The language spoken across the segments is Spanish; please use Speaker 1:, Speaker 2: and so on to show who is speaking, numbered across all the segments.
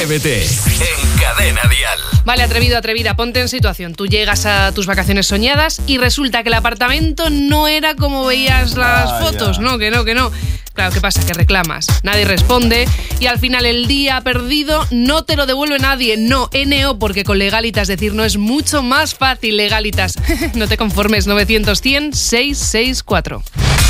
Speaker 1: Atrévete en Cadena Dial.
Speaker 2: Vale, atrevido, atrevida, ponte en situación. Tú llegas a tus vacaciones soñadas y resulta que el apartamento no era como veías las fotos. No, que no. Claro, ¿qué pasa? Que reclamas, nadie responde y al final el día perdido no te lo devuelve nadie. No, NO, porque con Legalitas, decir no es mucho más fácil. Legalitas, no te conformes, 900-100-664.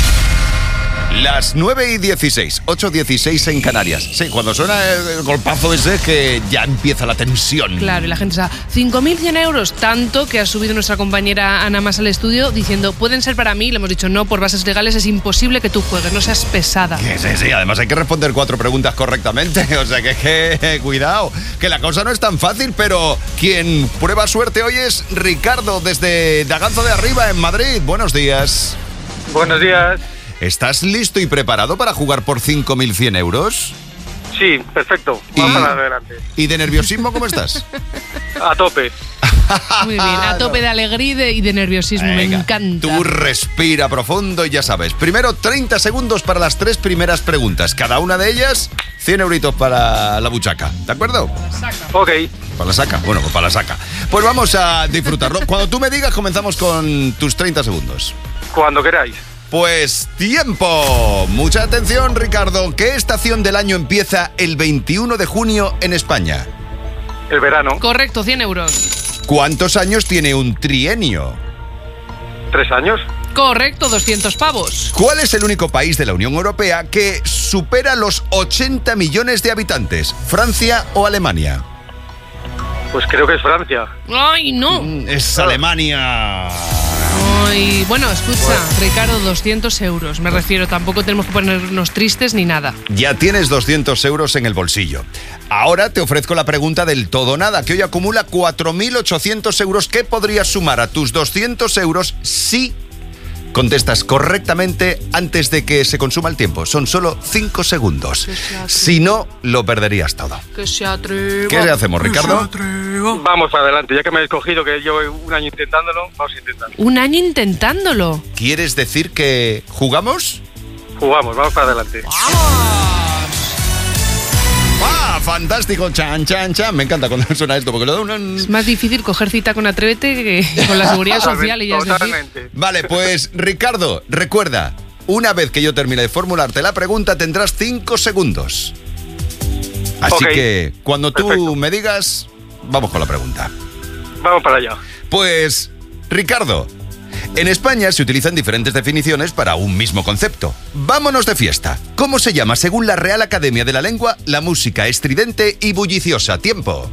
Speaker 3: Las 9:16, 8:16 en Canarias. Sí, cuando suena el golpazo ese que ya empieza la tensión.
Speaker 2: Claro, y la gente sabe, 5.100 euros, tanto que ha subido nuestra compañera Ana Mas al estudio diciendo, pueden ser para mí. Le hemos dicho, no, por bases legales es imposible que tú juegues, no seas pesada.
Speaker 3: Sí, además hay que responder 4 preguntas correctamente, o sea que cuidado, que la cosa no es tan fácil, pero quien prueba suerte hoy es Ricardo desde Daganzo de Arriba en Madrid. Buenos días.
Speaker 4: Buenos días.
Speaker 3: ¿Estás listo y preparado para jugar por 5.100 euros?
Speaker 4: Sí, perfecto. Vamos para adelante.
Speaker 3: ¿Y de nerviosismo cómo estás?
Speaker 4: A tope.
Speaker 2: Muy bien, a tope de alegría y de nerviosismo.
Speaker 3: Venga,
Speaker 2: me encanta.
Speaker 3: Tú respira profundo y ya sabes. Primero 30 segundos para las 3 primeras preguntas. Cada una de ellas, 100 euritos para la buchaca. ¿De acuerdo?
Speaker 4: Ok.
Speaker 3: ¿Para la saca? Bueno, pues para la saca. Pues vamos a disfrutarlo. Cuando tú me digas, comenzamos con tus 30 segundos.
Speaker 4: Cuando queráis.
Speaker 3: Pues tiempo. Mucha atención, Ricardo. ¿Qué estación del año empieza el 21 de junio en España?
Speaker 4: El verano.
Speaker 2: Correcto, 100 euros.
Speaker 3: ¿Cuántos años tiene un trienio?
Speaker 4: 3 años.
Speaker 2: Correcto, 200 pavos.
Speaker 3: ¿Cuál es el único país de la Unión Europea que supera los 80 millones de habitantes? ¿Francia o Alemania?
Speaker 4: Pues creo que es Francia.
Speaker 2: ¡Ay, no!
Speaker 3: Es Alemania.
Speaker 2: Ay, bueno, escucha, Ricardo, 200 euros. Me refiero, tampoco tenemos que ponernos tristes ni nada.
Speaker 3: Ya tienes 200 euros en el bolsillo. Ahora te ofrezco la pregunta del todo o nada, que hoy acumula 4.800 euros. ¿Qué podrías sumar a tus 200 euros si contestas correctamente antes de que se consuma el tiempo? Son solo 5 segundos. Si no, lo perderías todo.
Speaker 2: Que se atreva.
Speaker 3: ¿Qué le hacemos, Ricardo?
Speaker 4: Vamos para adelante. Ya que me he escogido, que llevo un año intentándolo, vamos a intentarlo.
Speaker 2: Un año intentándolo.
Speaker 3: ¿Quieres decir que jugamos?
Speaker 4: Jugamos, vamos para adelante.
Speaker 3: ¡Ah, fantástico! Chan, chan, chan. Me encanta cuando suena esto, porque lo da un...
Speaker 2: Es más difícil coger cita con Atrévete que con la seguridad social y ya es decir.
Speaker 4: Totalmente.
Speaker 3: Vale, pues Ricardo, recuerda, una vez que yo termine de formularte la pregunta, tendrás 5 segundos. Así que cuando tú
Speaker 4: Perfecto.
Speaker 3: me digas, vamos con la pregunta.
Speaker 4: Vamos para allá.
Speaker 3: Pues, Ricardo, en España se utilizan diferentes definiciones para un mismo concepto. Vámonos de fiesta. ¿Cómo se llama, según la Real Academia de la Lengua, la música estridente y bulliciosa? Tiempo.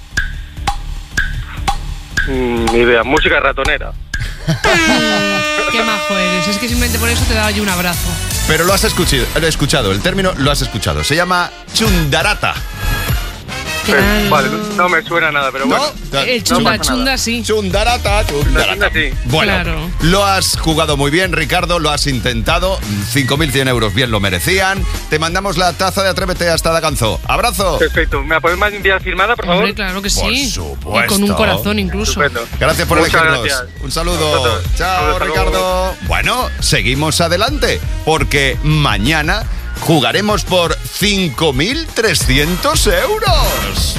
Speaker 4: Ni idea. Música ratonera.
Speaker 2: Qué majo eres. Es que simplemente por eso te daba yo un abrazo.
Speaker 3: Pero lo has escuchado, el término lo has escuchado. Se llama chundarata.
Speaker 2: Claro.
Speaker 4: Vale, no me suena nada, pero bueno.
Speaker 2: El chunda, chunda, sí.
Speaker 3: Chundarata.
Speaker 4: Chunda, sí.
Speaker 3: Bueno,
Speaker 2: Claro.
Speaker 3: Lo has jugado muy bien, Ricardo, lo has intentado. 5.100 euros bien lo merecían. Te mandamos la taza de Atrévete hasta Daganzo. ¡Abrazo!
Speaker 4: Perfecto. ¿Me la podéis más enviar firmada, por favor?
Speaker 2: Hombre, claro que sí.
Speaker 3: Por supuesto.
Speaker 2: Y con un corazón incluso.
Speaker 4: Estupendo.
Speaker 3: Gracias por
Speaker 4: Muchas
Speaker 3: elegirnos.
Speaker 4: gracias.
Speaker 3: Un saludo.
Speaker 4: Nosotros.
Speaker 3: Chao,
Speaker 4: Hasta luego.
Speaker 3: Ricardo. Bueno, seguimos adelante, porque mañana jugaremos por 5.300 euros.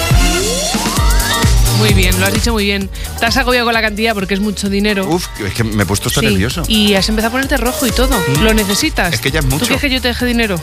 Speaker 2: Muy bien, lo has dicho muy bien. Te has agobiado con la cantidad porque es mucho dinero.
Speaker 3: Uf, es que me he puesto hasta
Speaker 2: Sí,
Speaker 3: nervioso.
Speaker 2: y has empezado a ponerte rojo y todo. ¿Lo necesitas?
Speaker 3: Es que ya es mucho.
Speaker 2: ¿Tú quieres que yo te deje dinero?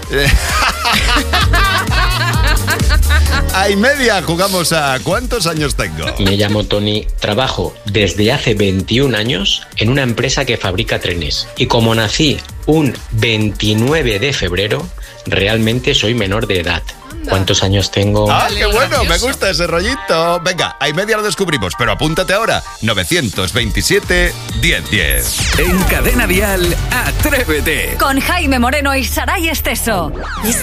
Speaker 3: A y media jugamos a ¿cuántos años tengo?
Speaker 5: Me llamo Tony, trabajo desde hace 21 años en una empresa que fabrica trenes. Y como nací un 29 de febrero, realmente soy menor de edad. ¿Cuántos años tengo?
Speaker 3: ¡Ah,
Speaker 2: Vale,
Speaker 3: qué bueno!
Speaker 2: gracioso.
Speaker 3: Me gusta ese rollito. Venga, a y media lo descubrimos, pero apúntate ahora. 927 1010.
Speaker 1: En Cadena Dial, Atrévete.
Speaker 6: Con Jaime Moreno y Saray Esteso.